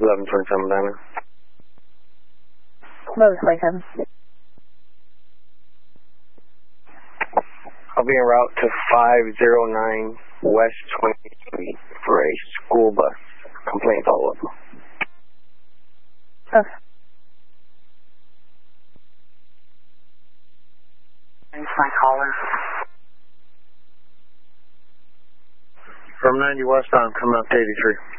1127 Diamond. 1127. I'll be en route to 509 West 20th Street for a school bus complaint follow-up. Okay. Thanks, my caller. From 90 westbound, coming up to 83.